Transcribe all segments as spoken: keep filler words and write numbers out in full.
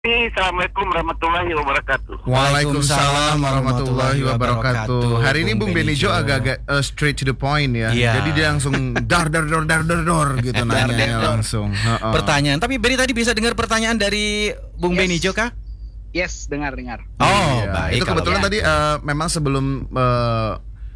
Assalamualaikum warahmatullahi wabarakatuh. Waalaikumsalam warahmatullahi wabarakatuh. Hari ini Bung Benijo agak-agak uh, straight to the point ya. Iya. Jadi dia langsung dar dar dar dar dar dar gitu nanya langsung. Uh-uh. Pertanyaan. Tapi Beri tadi bisa dengar pertanyaan dari Bung Yes. Benijo kah? Yes, dengar dengar. Oh, Iya. baik. Itu kebetulan kalau- tadi uh, memang sebelum uh,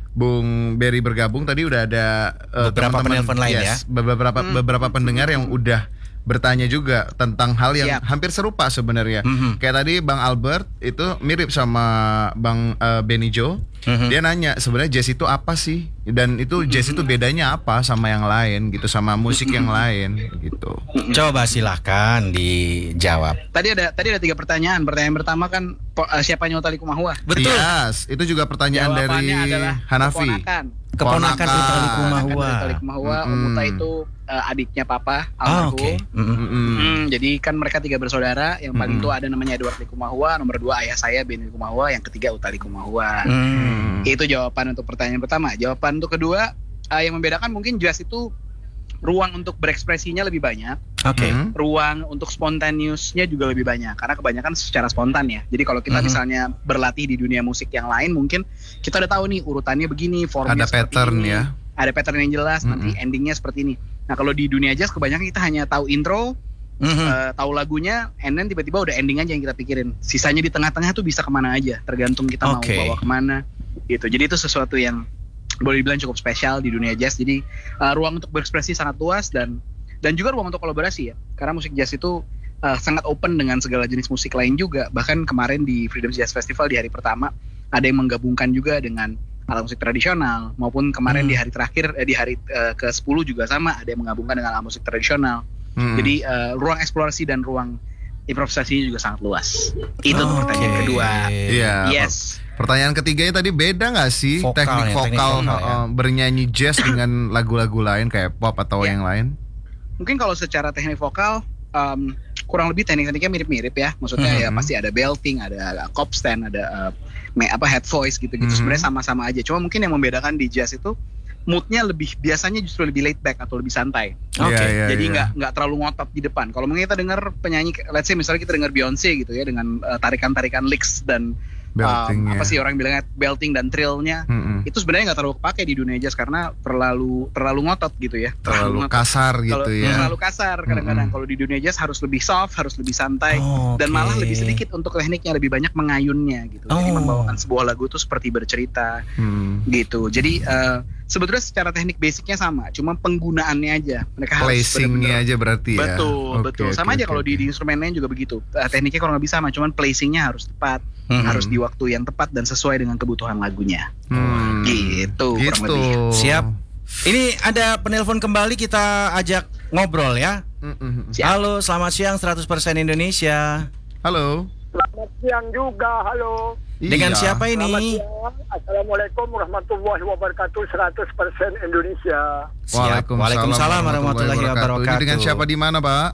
Bung Beri bergabung tadi udah ada uh, Beberapa teman-teman- penelpon lain yes, beberapa beberapa pendengar yang udah bertanya juga tentang hal yang Siap. hampir serupa sebenarnya. Mhm. Kayak tadi Bang Albert itu mirip sama Bang uh, Benijo. Mhm. Dia nanya sebenarnya jazz itu apa sih? Dan itu jazz itu bedanya apa sama yang lain gitu, sama musik yang lain gitu. Coba silahkan dijawab. Tadi ada tadi ada tiga pertanyaan. Pertanyaan pertama kan po- eh, siapanya Utha Likumahua? Betul. Yes, itu juga pertanyaan dari Jawabannya adalah Hanafi. keponakan. Keponakan Ponakan. Utha Likumahua. Keponakan Utha Likumahua. Om Mm-mm. Utha itu eh, adiknya papa Ah, almarhum. oke. Mhm. Mm-mm. Hmm, jadi kan mereka tiga bersaudara. Yang paling Mm-mm. tua ada namanya Edward Likumahua, nomor dua ayah saya Beni Likumahua, yang ketiga Utha Likumahua. Hmm. Itu jawaban untuk pertanyaan pertama. Jawaban untuk kedua, eh, yang membedakan mungkin jazz itu ruang untuk berekspresinya lebih banyak. Oke. Mhm. Ruang untuk spontaneousnya juga lebih banyak karena kebanyakan secara spontan ya. Jadi kalau kita Mhm. misalnya berlatih di dunia musik yang lain, mungkin kita udah tahu nih urutannya begini, formnya Ada seperti pattern ini, ya. ada pattern yang jelas, nanti Mhm. endingnya seperti ini. Nah kalau di dunia jazz kebanyakan kita hanya tahu intro, Mhm. eh, tahu lagunya, and then tiba-tiba udah ending aja yang kita pikirin. Sisanya di tengah-tengah tuh bisa kemana aja, tergantung kita Oke. mau bawa kemana. Gitu. Jadi itu sesuatu yang boleh dibilang cukup spesial di dunia jazz. Jadi uh, ruang untuk berekspresi sangat luas dan dan juga ruang untuk kolaborasi ya. Karena musik jazz itu uh, sangat open dengan segala jenis musik lain juga. Bahkan kemarin di Freedom Jazz Festival di hari pertama ada yang menggabungkan juga dengan alat musik tradisional, maupun kemarin Hmm. di hari terakhir eh, di hari uh, ke sepuluh juga sama, ada yang menggabungkan dengan alat musik tradisional. Mm-mm. Jadi uh, ruang eksplorasi dan ruang improvisasinya juga sangat luas. Itu Oke. pertanyaan kedua. Iya. Yes. Pertanyaan ketiganya tadi beda nggak sih Vokal teknik ya, teknik vokal vokal ya. uh, bernyanyi jazz dengan lagu-lagu lain kayak pop atau Iya. yang lain? Mungkin kalau secara teknik vokal um, kurang lebih teknik-tekniknya mirip-mirip ya. Maksudnya ya Mhm. pasti ada belting, ada cop stand, ada uh, me- apa head voice gitu-gitu. Mhm. Sebenarnya sama-sama aja. Cuma mungkin yang membedakan di jazz itu moodnya lebih biasanya justru lebih laid back atau lebih santai. Oke. Iya, iya, Jadi iya. nggak nggak terlalu ngotot di depan. Kalau mungkin kita dengar penyanyi, let's say misalnya kita dengar Beyonce gitu ya dengan uh, tarikan-tarikan licks dan um, Belting, apa ya. sih orang bilangnya belting dan trillnya. Mm-mm. Itu sebenarnya nggak terlalu kepake di dunia jazz karena terlalu terlalu ngotot gitu ya. Terlalu ngotot. kasar gitu Kalau ya. terlalu kasar kadang-kadang. Mm-mm. Kalau di dunia jazz harus lebih soft, harus lebih santai, Oke. dan malah lebih sedikit untuk tekniknya, lebih banyak mengayunnya gitu. Jadi Oh. membawakan sebuah lagu itu seperti bercerita Hmm. gitu. Jadi eh, sebetulnya secara teknik basicnya sama, cuma penggunaannya aja mereka harus Placingnya benar-benar- aja berarti ya. Betul, Oke, betul. oke, Sama aja oke, kalau di, oke. di instrumen lain juga begitu. Eh, tekniknya kurang lebih sama, cuman placingnya harus tepat, Mhm. harus di waktu yang tepat dan sesuai dengan kebutuhan lagunya. Hmm. Gitu, kurang Gitu. lebih. Siap. Ini ada penelpon kembali, kita ajak ngobrol ya. Mm-mm. Siap. Halo, selamat siang seratus persen Indonesia. Halo. Selamat siang juga, halo. Dengan Iya. siapa Selamat ini? siang, Assalamualaikum warahmatullahi wabarakatuh, seratus persen Indonesia. Siap. Waalaikumsalam warahmatullahi Ini wabarakatuh. dengan siapa di mana, Pak?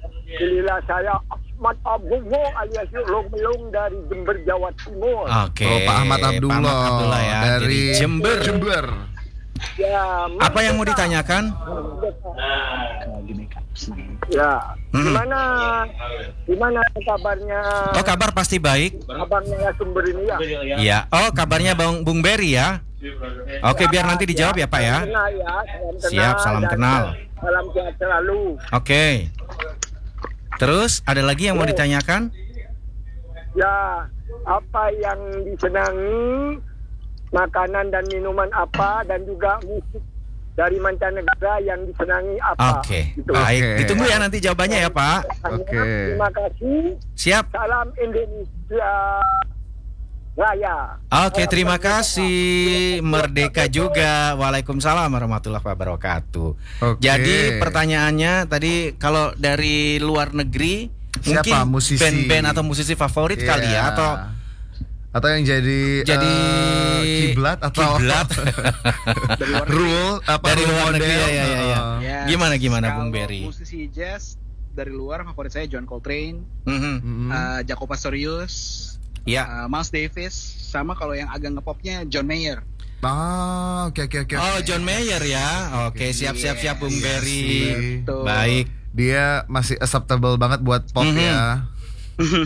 Inilah saya Ahmad Abdullah alias Long Melong dari Jember, Jawa Timur. Oke. Oh, Pak Ahmad Abdullah, Pak Ahmad Abdullah ya, dari Jember. Jember. Ya, Apa yang mau ditanyakan? Ya, Hmm. gimana, gimana kabarnya? Oh, kabar pasti baik. Kabarnya sumber ini ya. Iya. Oh, kabarnya Bang Bung Beri ya. Oke, biar nanti dijawab ya, Pak ya. Salam kenal ya, salam kenal Siap, salam dan kenal. Salam sehat selalu. Oke. Terus ada lagi yang mau ditanyakan? Ya, apa yang disenangi, makanan dan minuman apa, dan juga musik dari mancanegara yang disenangi apa. Oke. Gitu. Baik, Oke. ditunggu ya nanti jawabannya ya, Pak. Hanya Oke. Terima kasih. Siap. Salam Indonesia Raya. Oke, terima kasih. Merdeka juga. Waalaikumsalam warahmatullahi wabarakatuh. Oke. Jadi pertanyaannya tadi kalau dari luar negeri Siapa mungkin musisi? band-band atau musisi favorit kali Iya. ya, atau atau yang jadi jadi eh, kiblat atau kiblat. Dari luar negeri. rule apa Dari role luar negeri, model? ya, ya, ya, ya. Uh, Yes. Gimana, gimana, Kalau Bung Beri? musisi jazz dari luar favorit saya John Coltrane, Mhm. mm-mm. uh, Jaco Pastorius, Ya. uh, Miles Davis, sama kalau yang agak ngepopnya John Mayer. Ah, oke oke oke. Oh, John Mayer ya. Oke, siap-siap siap Bung Iya Beri. sih. Betul. Baik. Dia masih acceptable banget buat pop Mhm. ya.